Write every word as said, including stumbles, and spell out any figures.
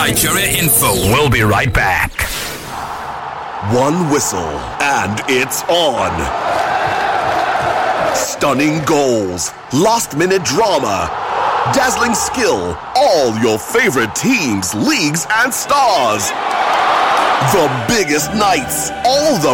Nigeria Info. We'll be right back. One whistle, and it's on. Stunning goals, last-minute drama, dazzling skill, all your favorite teams, leagues, and stars. The biggest nights, all the